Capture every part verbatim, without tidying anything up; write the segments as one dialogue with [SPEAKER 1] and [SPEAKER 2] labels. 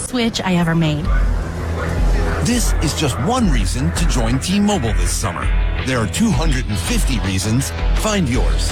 [SPEAKER 1] switch I ever made.
[SPEAKER 2] This is just one reason to join T-Mobile this summer. There are two hundred fifty reasons. Find yours.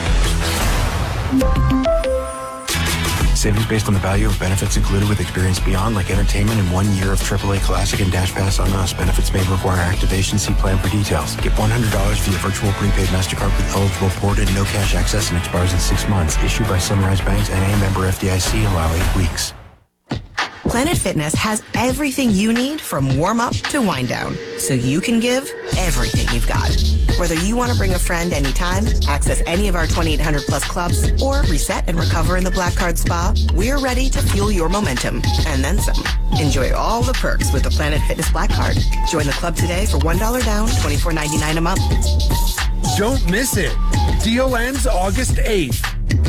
[SPEAKER 3] Savings based on the value of benefits included with Experience Beyond, like entertainment and one year of triple A Classic and Dash Pass on us. Benefits may require activation. See plan for details. Get one hundred dollars via virtual prepaid MasterCard with eligible port and no cash access and expires in six months. Issued by Sunrise Banks and a member F D I C. Allow eight weeks.
[SPEAKER 4] Planet Fitness has everything you need from warm-up to wind-down, so you can give everything you've got. Whether you want to bring a friend anytime, access any of our twenty-eight hundred plus clubs, or reset and recover in the Black Card Spa, we're ready to fuel your momentum, and then some. Enjoy all the perks with the Planet Fitness Black Card. Join the club today for one dollar down, twenty-four ninety-nine a month.
[SPEAKER 5] Don't miss it. Deal ends August eighth.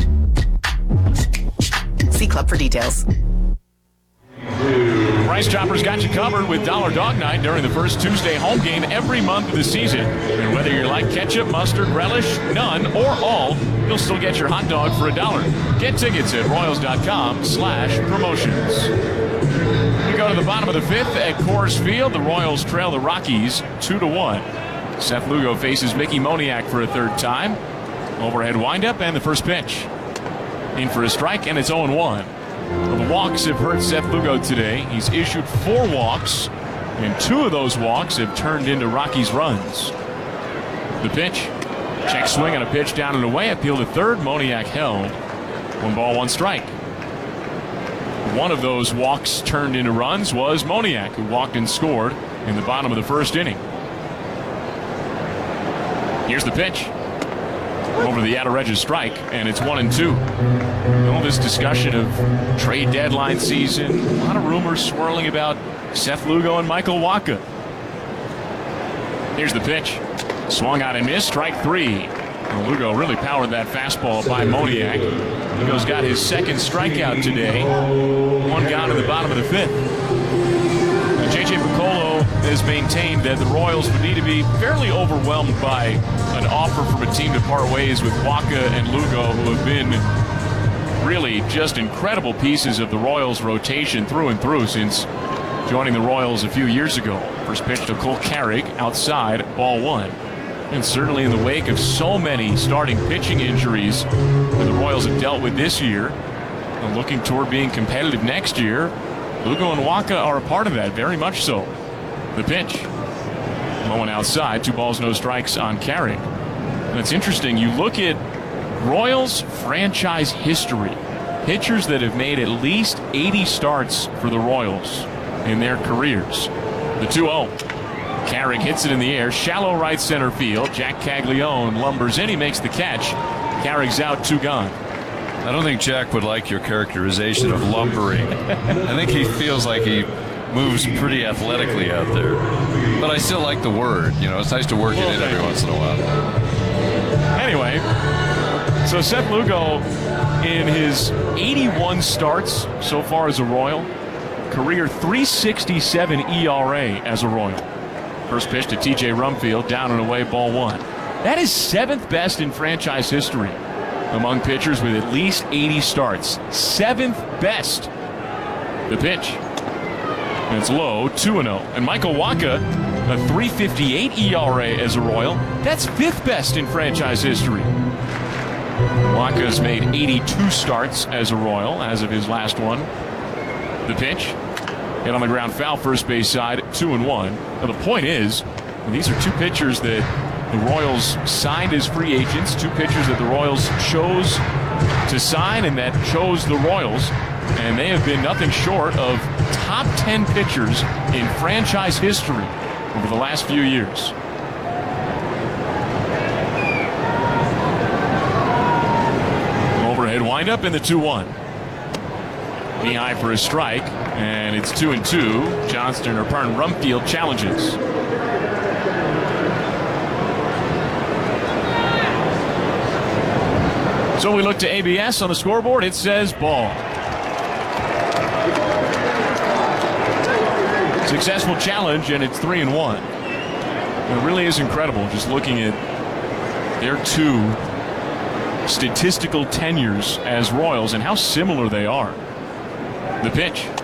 [SPEAKER 4] See club for details.
[SPEAKER 6] Price Choppers got you covered with Dollar Dog Night during the first Tuesday home game every month of the season. And whether you like ketchup, mustard, relish, none, or all, you'll still get your hot dog for a dollar. Get tickets at Royals.com slash promotions. We go to the bottom of the fifth at Coors Field. The Royals trail the Rockies two to one. Seth Lugo faces Mickey Moniak for a third time. Overhead windup and the first pitch. In for a strike, and it's oh one. Well, the walks have hurt Seth Lugo today. He's issued four walks, and two of those walks have turned into Rockies runs. The pitch. Check swing on a pitch down and away. Appeal to third. Moniak held. One ball, one strike. One of those walks turned into runs was Moniak, who walked and scored in the bottom of the first inning. Here's the pitch. Over the outer edge of strike, and it's one and two. All this discussion of trade deadline season, a lot of rumors swirling about Seth Lugo and Michael Wacha. Here's the pitch. Swung out and missed, strike three. Well, Lugo really powered that fastball by Moniak. Lugo's got his second strikeout today. One gone in the bottom of the fifth. J J Piccolo has maintained that the Royals would need to be fairly overwhelmed by an offer from a team to part ways with Wacha and Lugo, who have been really just incredible pieces of the Royals rotation through and through since joining the Royals a few years ago. First pitch to Cole Carrick, outside, ball one. And certainly in the wake of so many starting pitching injuries that the Royals have dealt with this year, and looking toward being competitive next year, Lugo and Wacha are a part of that, very much so. The pitch. Low and outside, two balls, no strikes on Carrick. And it's interesting, you look at Royals franchise history, pitchers that have made at least eighty starts for the Royals in their careers. The two oh. Carrick hits it in the air, shallow right center field. Jack Caglione lumbers in, he makes the catch. Carrick's out, two gone.
[SPEAKER 7] I don't think Jack would like your characterization of lumbering. I think he feels like he moves pretty athletically out there. But I still like the word. You know, it's nice to work well, it in every once in a while.
[SPEAKER 6] Anyway, so Seth Lugo, in his eighty-one starts so far as a Royal, career three sixty-seven E R A as a Royal. First pitch to T J Rumfield, down and away, ball one. That is seventh best in franchise history among pitchers with at least eighty starts. Seventh best. The pitch. And it's low, two and oh. And Michael Wacha, a three fifty-eight E R A as a Royal. That's fifth best in franchise history. Wacha's made eighty-two starts as a Royal as of his last one. The pitch. Hit on the ground, foul, first base side, two and one. Now the point is, these are two pitchers that the Royals signed as free agents, two pitchers that the Royals chose to sign and that chose the Royals, and they have been nothing short of top ten pitchers in franchise history over the last few years. Overhead windup in the two one. Knee high for a strike, and it's two and two. Johnston, or pardon, Rumfield challenges. So we look to A B S on the scoreboard. It says ball. Successful challenge, and it's three and one. It really is incredible just looking at their two statistical tenures as Royals and how similar they are. The pitch.